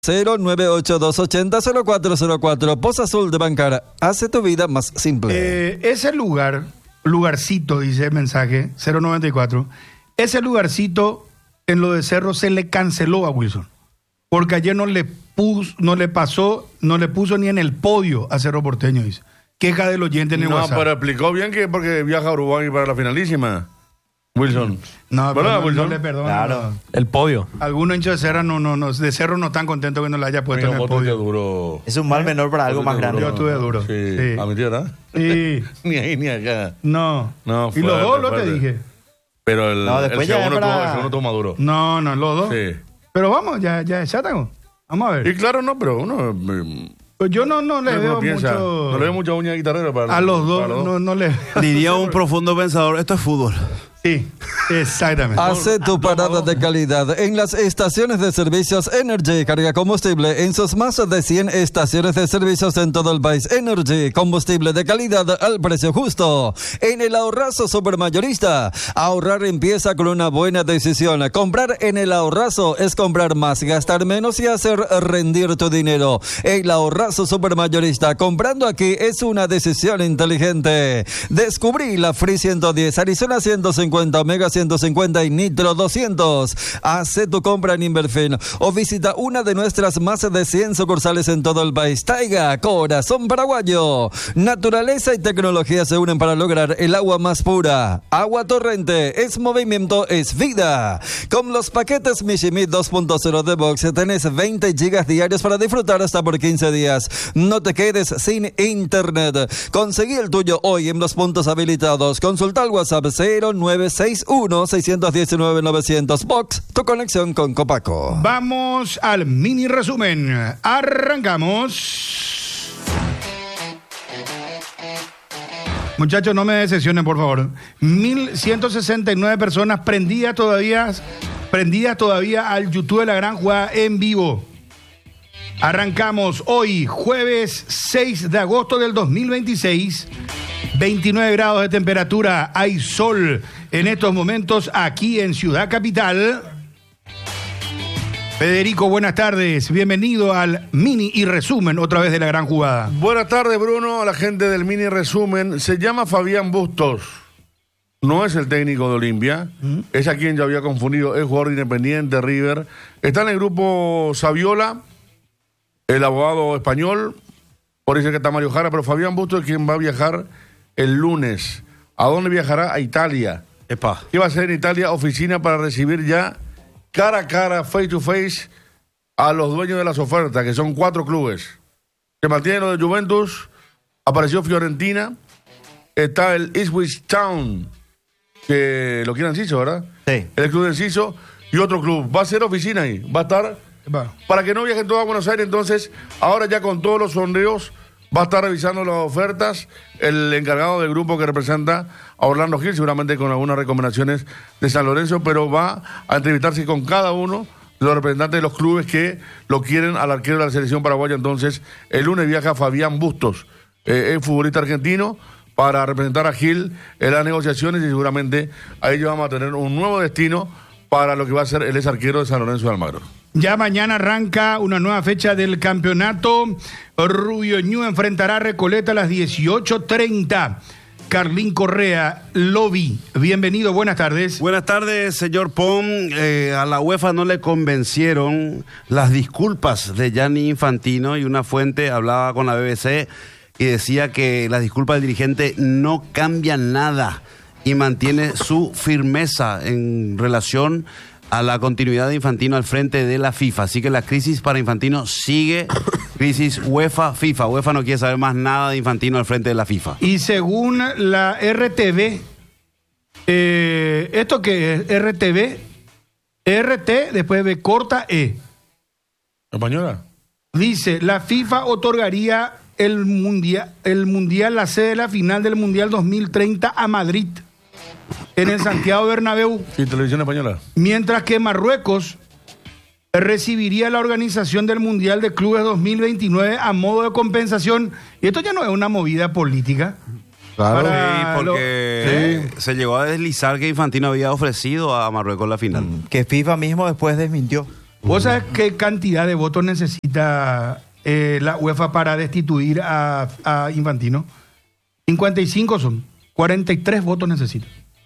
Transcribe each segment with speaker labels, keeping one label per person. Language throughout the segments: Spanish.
Speaker 1: 098-280-0404. Poza Azul de Bancar hace tu vida más simple.
Speaker 2: Ese lugarcito, dice el mensaje 094, ese lugarcito en lo de Cerro se le canceló a Wilson, porque ayer no le puso ni en el podio a Cerro Porteño, dice. Queja del oyente en el WhatsApp.
Speaker 3: No, pero explicó bien que porque viaja a Uruguay para la finalísima. Wilson.
Speaker 2: No,
Speaker 3: ¿verdad,
Speaker 2: pero
Speaker 3: Wilson?
Speaker 2: no le perdono.
Speaker 4: Claro.
Speaker 2: No.
Speaker 4: El podio.
Speaker 2: Algunos hinchas de Cerro de Cerro no están contentos que no le haya puesto en el podio.
Speaker 3: Duro.
Speaker 4: Es un mal menor para algo más grande.
Speaker 2: Yo estuve duro.
Speaker 3: Sí.
Speaker 2: Sí.
Speaker 3: A mi tierra.
Speaker 2: Sí.
Speaker 3: Ni ahí ni acá.
Speaker 2: No.
Speaker 3: No,
Speaker 2: Y los
Speaker 3: fuerte,
Speaker 2: dos lo te
Speaker 3: fuerte.
Speaker 2: dije.
Speaker 3: Pero el
Speaker 4: después ya
Speaker 3: segundo,
Speaker 4: es para-
Speaker 3: el segundo estuvo maduro.
Speaker 2: No, los dos.
Speaker 3: Sí.
Speaker 2: Pero vamos, ya tengo. Vamos a ver.
Speaker 3: Y claro, no, pero uno
Speaker 2: Pues yo no le veo
Speaker 3: piensa.
Speaker 2: mucho.
Speaker 3: No le veo mucha uña de guitarrero para
Speaker 2: A los dos no le veo.
Speaker 5: Diría un profundo pensador, esto es fútbol.
Speaker 2: Sí, exactamente.
Speaker 1: Hace tu parada de calidad en las estaciones de servicios Energy. Carga combustible en sus más de 100 estaciones de servicios en todo el país. Energy, combustible de calidad al precio justo. En el Ahorrazo Supermayorista, ahorrar empieza con una buena decisión. Comprar en el Ahorrazo es comprar más, gastar menos y hacer rendir tu dinero. El Ahorrazo Supermayorista, comprando aquí es una decisión inteligente. Descubrí la Free 110, Arizona 150, Omega 150 y Nitro 200. Hace tu compra en Inverfin o visita una de nuestras más de 100 sucursales en todo el país. Taiga, corazón paraguayo. Naturaleza y tecnología se unen para lograr el agua más pura. Agua Torrente, es movimiento, es vida. Con los paquetes Mishimi 2.0 de Box tenés 20 gigas diarios para disfrutar hasta por 15 días. No te quedes sin internet. Conseguí el tuyo hoy en los puntos habilitados. Consulta el WhatsApp 0961-619-900. Box, tu conexión con Copaco.
Speaker 2: Vamos al mini resumen. Arrancamos. Muchachos, no me decepcionen, por favor. 1.169 personas prendidas todavía al YouTube de La Gran Jugada en vivo. Arrancamos hoy, jueves 6 de agosto del 2026. 29 grados de temperatura, hay sol en estos momentos aquí en Ciudad Capital. Federico, buenas tardes, bienvenido al mini y resumen otra vez de La Gran Jugada.
Speaker 3: Buenas tardes, Bruno, a la gente del mini resumen. Se llama Fabián Bustos. No es el técnico de Olimpia. Es a quien ya había confundido. Es jugador de Independiente, River. Está en el grupo Saviola, el abogado español. Por eso que está Mario Jara, pero Fabián Bustos es quien va a viajar el lunes. ¿A dónde viajará? A Italia.
Speaker 5: Epa.
Speaker 3: ¿Qué va a hacer en Italia? Oficina para recibir ya cara a cara, face to face, a los dueños de las ofertas, que son 4 clubes. Se mantiene lo de Juventus, apareció Fiorentina, está el Ipswich Town, que lo quiere Enciso, ¿verdad?
Speaker 4: Sí.
Speaker 3: El club de Enciso y otro club. Va a ser oficina ahí, va a estar, para que no viajen todos a Buenos Aires. Entonces, ahora ya con todos los sondeos, va a estar revisando las ofertas el encargado del grupo que representa a Orlando Gil, seguramente con algunas recomendaciones de San Lorenzo, pero va a entrevistarse con cada uno de los representantes de los clubes que lo quieren al arquero de la selección paraguaya. Entonces, el lunes viaja Fabián Bustos, el futbolista argentino, para representar a Gil en las negociaciones y seguramente ahí ya vamos a tener un nuevo destino para lo que va a ser el ex arquero de San Lorenzo de Almagro.
Speaker 2: Ya mañana arranca una nueva fecha del campeonato. Rubio Ñu enfrentará a Recoleta a las 18:30. Carlín Correa, Lobby, bienvenido, buenas tardes.
Speaker 5: Buenas tardes, señor Pom. A la UEFA no le convencieron las disculpas de Gianni Infantino y una fuente hablaba con la BBC y decía que las disculpas del dirigente no cambian nada y mantiene su firmeza en relación a la continuidad de Infantino al frente de la FIFA. Así que la crisis para Infantino sigue, crisis UEFA-FIFA. UEFA no quiere saber más nada de Infantino al frente de la FIFA.
Speaker 2: Y según la RTV, ¿esto qué es? RTV, RT, después B corta E.
Speaker 3: ¿Española?
Speaker 2: Dice, la FIFA otorgaría el mundial, la sede de la final del Mundial 2030 a Madrid, en el Santiago Bernabéu.
Speaker 3: Sí, televisión española.
Speaker 2: Mientras que Marruecos recibiría la organización del Mundial de Clubes 2029 a modo de compensación. Y esto ya no es una movida política.
Speaker 5: Claro,
Speaker 2: Para
Speaker 5: porque se llegó a deslizar que Infantino había ofrecido a Marruecos la final.
Speaker 4: Que FIFA mismo después desmintió.
Speaker 2: ¿Vos sabés qué cantidad de votos necesita la UEFA para destituir a Infantino? 55 son. 43 votos necesita.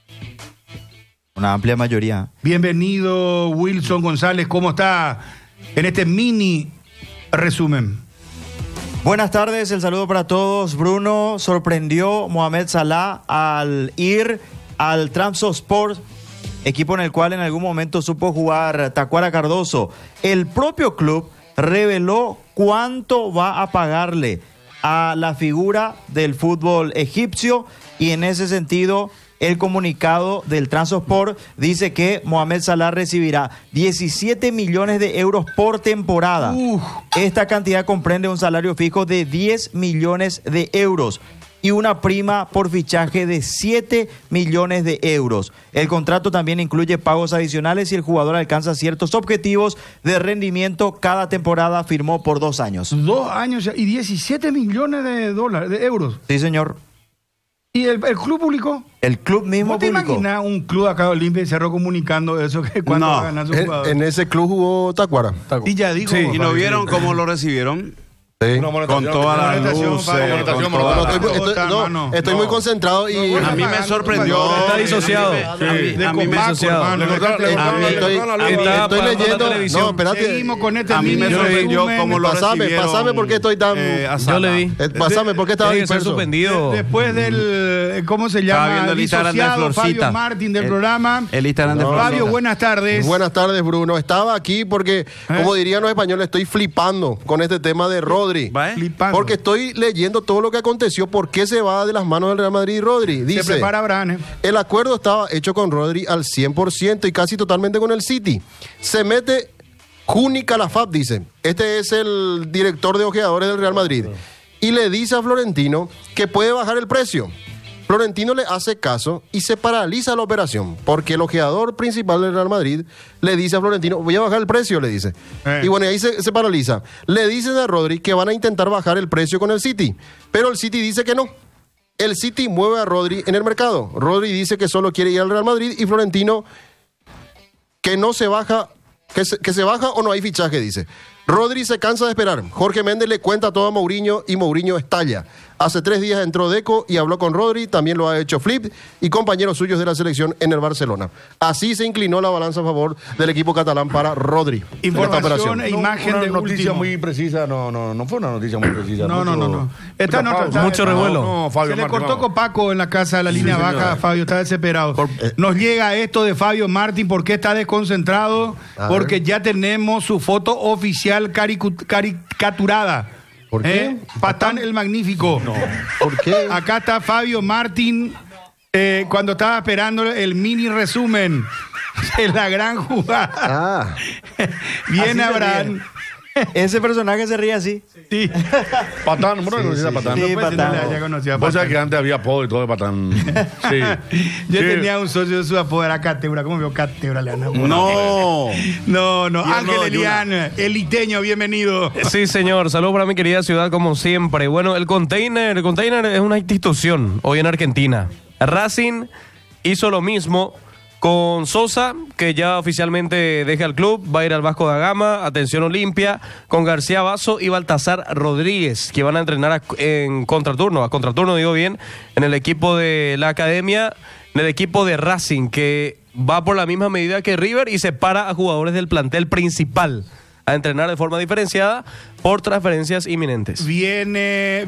Speaker 4: Una amplia mayoría.
Speaker 2: Bienvenido, Wilson González. ¿Cómo está en este mini resumen?
Speaker 4: Buenas tardes, el saludo para todos. Bruno, sorprendió Mohamed Salah al ir al Trabzonspor, equipo en el cual en algún momento supo jugar Tacuara Cardoso. El propio club reveló cuánto va a pagarle a la figura del fútbol egipcio y en ese sentido el comunicado del Trabzonspor dice que Mohamed Salah recibirá 17 millones de euros por temporada. Esta cantidad comprende un salario fijo de 10 millones de euros y una prima por fichaje de 7 millones de euros. El contrato también incluye pagos adicionales si el jugador alcanza ciertos objetivos de rendimiento cada temporada. Firmó por 2 años.
Speaker 2: 2 años y 17 millones de euros.
Speaker 4: Sí, señor.
Speaker 2: ¿Y el club publicó?
Speaker 4: El club mismo
Speaker 2: publicó.
Speaker 4: publicó.
Speaker 2: ¿Te imaginas un club acá de Olimpia y Cerro comunicando eso? Que cuando va a ganar su jugador.
Speaker 6: En ese club jugó Tacuara.
Speaker 2: Y ya dijo.
Speaker 5: ¿Y no vieron cómo lo recibieron?
Speaker 6: Sí.
Speaker 5: Con todas las luces.
Speaker 6: Estoy muy concentrado y
Speaker 5: a mí me sorprendió.
Speaker 7: Está disociado.
Speaker 5: A mí me sorprendió.
Speaker 6: estoy leyendo. No, espérate.
Speaker 2: Seguimos con este
Speaker 5: A mí me sorprendió cómo lo recibieron.
Speaker 6: Pásame por qué estoy tan.
Speaker 7: Yo le vi.
Speaker 6: Pásame por qué estaba
Speaker 7: Tiene que ser
Speaker 6: disperso.
Speaker 7: suspendido.
Speaker 2: Después del, ¿cómo se
Speaker 5: Estaba
Speaker 2: llama?
Speaker 5: viendo el Instagram de
Speaker 2: Disociado,
Speaker 5: Florcita.
Speaker 2: Fabio Martín del programa.
Speaker 5: El Instagram de
Speaker 2: Fabio,
Speaker 5: Florcita.
Speaker 2: buenas tardes.
Speaker 6: Buenas tardes, Bruno. Estaba aquí porque, como dirían los españoles, estoy flipando con este tema de Rodri.
Speaker 2: Flipando.
Speaker 6: Porque estoy leyendo todo lo que aconteció, por qué se va de las manos del Real Madrid y Rodri.
Speaker 2: Se
Speaker 6: Dice,
Speaker 2: prepara Abraham.
Speaker 6: el acuerdo estaba hecho con Rodri al 100% y casi totalmente con el City. Se mete Juni Calafat, dice. Este es el director de ojeadores del Real Madrid. Y le dice a Florentino que puede bajar el precio. Florentino le hace caso y se paraliza la operación, porque el ojeador principal del Real Madrid le dice a Florentino, voy a bajar el precio, le dice. Y bueno, ahí se paraliza. Le dicen a Rodri que van a intentar bajar el precio con el City, pero el City dice que no. El City mueve a Rodri en el mercado. Rodri dice que solo quiere ir al Real Madrid y Florentino que no se baja, que se baja o no hay fichaje, dice. Rodri se cansa de esperar. Jorge Méndez le cuenta todo a Mourinho y Mourinho estalla. Hace 3 días entró Deco y habló con Rodri, también lo ha hecho Flip y compañeros suyos de la selección en el Barcelona. Así se inclinó la balanza a favor del equipo catalán para Rodri.
Speaker 2: Información e imagen de
Speaker 3: Una noticia
Speaker 2: último.
Speaker 3: muy precisa, no fue una noticia muy precisa.
Speaker 2: No. Está en otra-
Speaker 7: Mucho revuelo.
Speaker 3: No, Fabio
Speaker 2: Se le
Speaker 3: Martín,
Speaker 2: cortó
Speaker 3: vamos.
Speaker 2: Copaco en la casa de la línea
Speaker 3: señor.
Speaker 2: baja, Fabio, está desesperado. Nos llega esto de Fabio Martín, ¿por qué está desconcentrado? Porque ya tenemos su foto oficial caricaturada.
Speaker 6: ¿Por qué?
Speaker 2: Patán el Magnífico.
Speaker 6: ¿Por qué?
Speaker 2: Acá está Fabio Martín cuando estaba esperando el mini resumen de la gran jugada.
Speaker 6: Ah,
Speaker 2: Viene
Speaker 4: Así se
Speaker 2: Abraham.
Speaker 4: Ese personaje se ríe así.
Speaker 2: Sí.
Speaker 3: Patán, bueno, conocía a Patán.
Speaker 4: Sí,
Speaker 2: Pues,
Speaker 4: Patán.
Speaker 2: ya conocía a
Speaker 3: Vos sabés
Speaker 2: Patán.
Speaker 3: que antes había apodo y todo de Patán. Sí.
Speaker 2: Yo
Speaker 3: Sí.
Speaker 2: tenía un socio de su apodo, era Catebra. ¿Cómo veo Catebra, Leana?
Speaker 5: No.
Speaker 2: No. Ángel Elian, eliteño, bienvenido.
Speaker 7: Sí, señor. Saludos para mi querida ciudad, como siempre. Bueno, el container es una institución hoy en Argentina. Racing hizo lo mismo con Sosa, que ya oficialmente deja el club, va a ir al Vasco da Gama, atención Olimpia, con García Basso y Baltasar Rodríguez, que van a entrenar a contraturno digo bien, en el equipo de la academia, en el equipo de Racing, que va por la misma medida que River y separa a jugadores del plantel principal a entrenar de forma diferenciada por transferencias inminentes.
Speaker 2: Viene,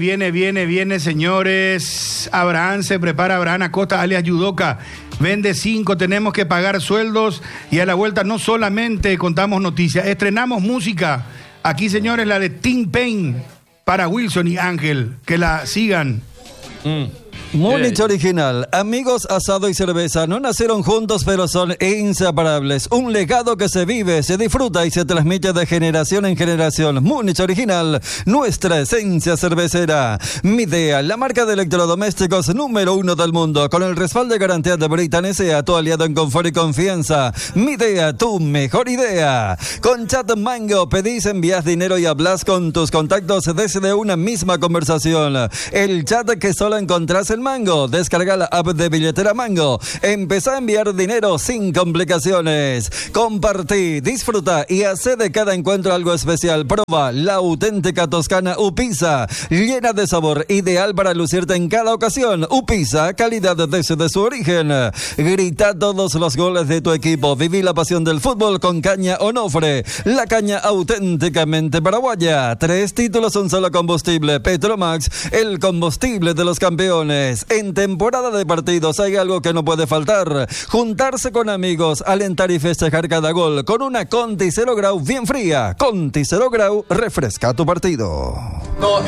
Speaker 2: señores. Abraham se prepara, Abraham Acosta, alias Yudoka. Vende 5, tenemos que pagar sueldos. Y a la vuelta no solamente contamos noticias, estrenamos música. Aquí, señores, la de Tim Payne para Wilson y Ángel. Que la sigan.
Speaker 1: Múnich Original, amigos, asado y cerveza, no nacieron juntos pero son inseparables. Un legado que se vive, se disfruta y se transmite de generación en generación. Múnich Original, nuestra esencia cervecera. Midea, la marca de electrodomésticos número 1 del mundo, con el respaldo y garantía de Britan S.A., tu aliado en confort y confianza. Midea, tu mejor idea. Con Chat Mango, pedís, envías dinero y hablas con tus contactos desde una misma conversación. El chat que solo encontrás en Mango. Descarga la app de billetera Mango. Empezá a enviar dinero sin complicaciones. Compartí, disfruta y hace de cada encuentro algo especial. Proba la auténtica toscana Upisa, llena de sabor, ideal para lucirte en cada ocasión. Upisa, calidad desde su origen. Grita todos los goles de tu equipo. Viví la pasión del fútbol con caña Onofre, la caña auténticamente paraguaya. 3 títulos, un solo combustible. Petromax, el combustible de los campeones. En temporada de partidos hay algo que no puede faltar: juntarse con amigos, alentar y festejar cada gol con una Conti 0 Grau bien fría. Conti 0 Grau refresca tu partido.